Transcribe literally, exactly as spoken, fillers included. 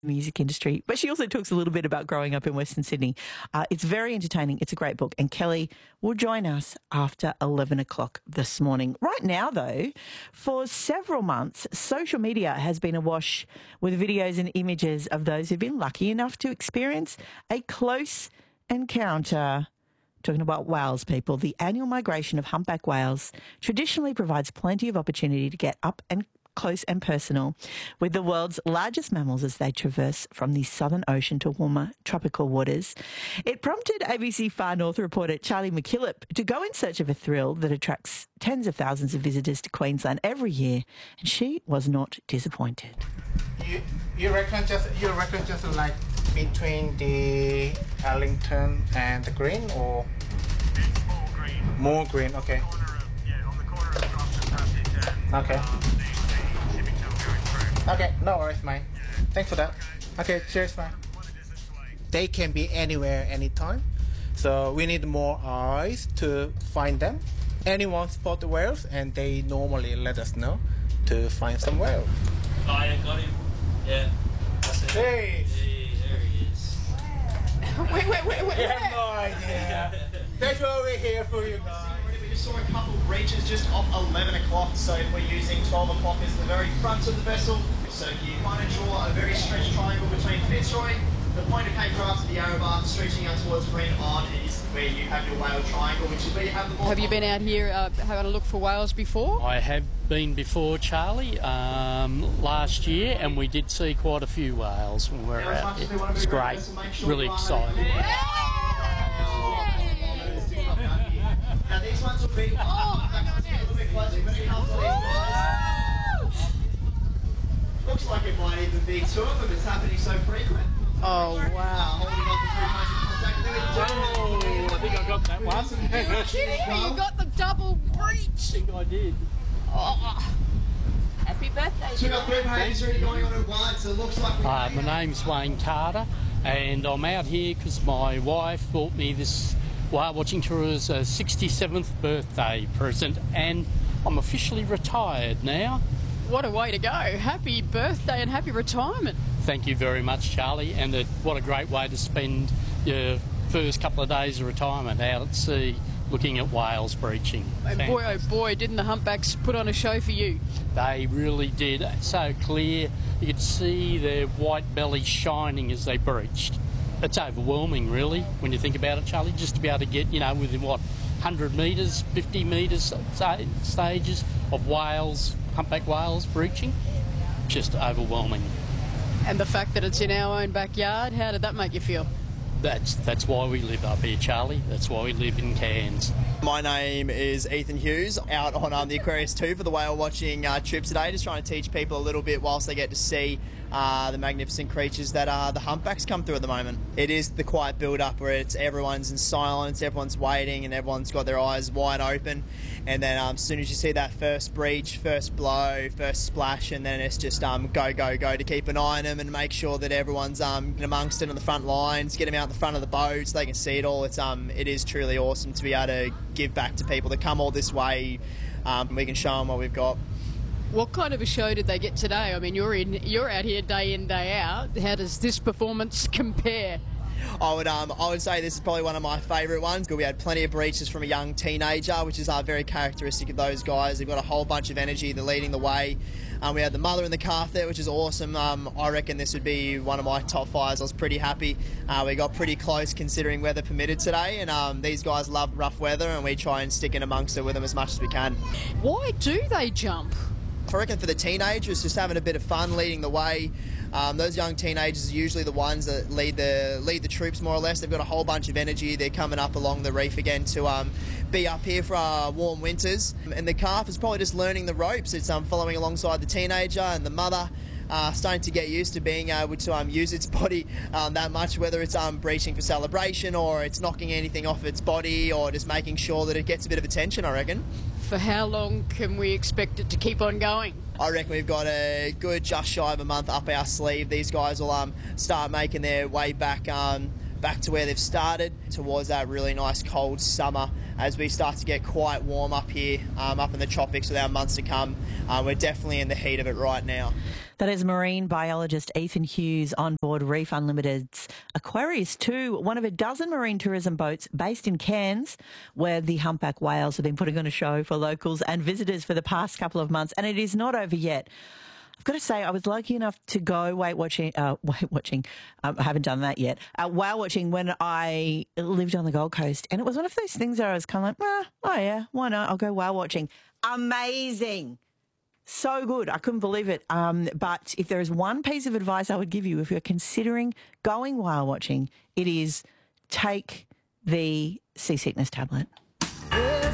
music industry, but she also talks a little bit about growing up in Western Sydney. Uh, it's very entertaining. It's a great book. And Kelly will join us after eleven o'clock this morning. Right now, though, for several months, social media has been awash with videos and images of those who've been lucky enough to experience a close encounter. Talking about whales, people. The annual migration of humpback whales traditionally provides plenty of opportunity to get up and close and personal with the world's largest mammals as they traverse from the Southern Ocean to warmer tropical waters. It prompted A B C Far North reporter Charlie McKillop to go in search of a thrill that attracts tens of thousands of visitors to Queensland every year, and she was not disappointed. You, you reckon just you reckon just like between the Arlington and the Green, or it's more green? More green, okay. On the corner of, yeah, on the corner of Cross and Passage and okay. um, the, the shipping tunnel going through. Okay, no worries, mate. Yeah. Thanks for that. Okay, okay, cheers, man. What it is this way. They can be anywhere, anytime. So we need more eyes to find them. Anyone spot the whales, and they normally let us know to find some whales. Oh, yeah, got him. Yeah. That's it. Hey! Hey, there he is. wait, wait, wait, wait. We have no idea. That's what we're here for, you guys. We just saw a couple of breaches just off eleven o'clock, so if we're using twelve o'clock as the very front of the vessel. So you kind of draw a very stretched triangle between Fitzroy, the point of Cape Craft to the Yarrabah, stretching out towards Green On is where you have your whale triangle, which is where you have the more... Have you been out here uh, having a look for whales before? I have been before, Charlie, um, last year, and we did see quite a few whales when we were out here. It's great, really exciting. Now these ones will be... Oh, a little bit closer. We're going to come to these guys. Looks like it might even be two of them. It's happening so frequent. Oh, wow. Holding on to three points of contact. I think I got that one. You're kidding me, you got the double breach. I think I did. Oh. Happy birthday. So we've got three pages already going on at once. It looks like... Uh, my name's Wayne Carter, and I'm out here because my wife bought me this whale watching tour as a sixty-seventh birthday present, and I'm officially retired now. What a way to go. Happy birthday and happy retirement. Thank you very much, Charlie, and it, what a great way to spend your first couple of days of retirement out at sea looking at whales breaching. And boy, oh boy, didn't the humpbacks put on a show for you. They really did. So clear. You could see their white bellies shining as they breached. It's overwhelming, really, when you think about it, Charlie, just to be able to get, you know, within, what, one hundred metres, fifty metres stages of whales, humpback whales breaching. Just overwhelming. And the fact that it's in our own backyard, how did that make you feel? That's that's why we live up here, Charlie. That's why we live in Cairns. My name is Ethan Hughes, out on um, the Aquarius two for the whale watching uh, trip today, just trying to teach people a little bit whilst they get to see uh, the magnificent creatures that uh, the humpbacks come through at the moment. It is the quiet build-up where it's everyone's in silence, everyone's waiting, and everyone's got their eyes wide open. And then um, as soon as you see that first breach, first blow, first splash, and then it's just um, go, go, go to keep an eye on them and make sure that everyone's um, amongst it on the front lines, get them out the front of the boat so they can see it all. It's um, it is truly awesome to be able to give back to people that come all this way. Um, we can show them what we've got. What kind of a show did they get today? I mean, you're in, you're out here day in, day out. How does this performance compare? I would um, I would say this is probably one of my favourite ones. We had plenty of breaches from a young teenager, which is uh, very characteristic of those guys. They've got a whole bunch of energy. They're leading the way. Um, we had the mother and the calf there, which is awesome. Um, I reckon this would be one of my top fives. I was pretty happy. Uh, we got pretty close considering weather permitted today, and um, these guys love rough weather, and we try and stick in amongst it with them as much as we can. Why do they jump? I reckon for the teenagers, just having a bit of fun, leading the way. Um, those young teenagers are usually the ones that lead the lead the troops more or less. They've got a whole bunch of energy. They're coming up along the reef again to um, be up here for our warm winters. And the calf is probably just learning the ropes. It's um, following alongside the teenager and the mother. Uh, starting to get used to being able to um, use its body um, that much, whether it's um, breaching for celebration or it's knocking anything off its body or just making sure that it gets a bit of attention, I reckon. For how long can we expect it to keep on going? I reckon we've got a good just shy of a month up our sleeve. These guys will um, start making their way back um, back to where they've started towards that really nice cold summer as we start to get quite warm up here, um, up in the tropics with our months to come. Uh, we're definitely in the heat of it right now. That is marine biologist Ethan Hughes on board Reef Unlimited's Aquarius two, one of a dozen marine tourism boats based in Cairns, where the humpback whales have been putting on a show for locals and visitors for the past couple of months, and it is not over yet. I've got to say, I was lucky enough to go whale watching. Uh, whale watching, um, I haven't done that yet. Uh, whale watching when I lived on the Gold Coast, and it was one of those things where I was kind of like, ah, oh yeah, why not? I'll go whale watching. Amazing. So good. I couldn't believe it. Um, but if there is one piece of advice I would give you if you're considering going whale watching, it is take the seasickness tablet.